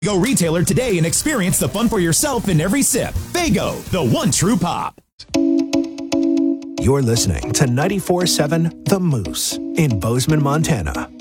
Go retailer today and experience the fun for yourself in every sip. Faygo, the one true pop. You're listening to 94.7 The Moose in Bozeman, Montana.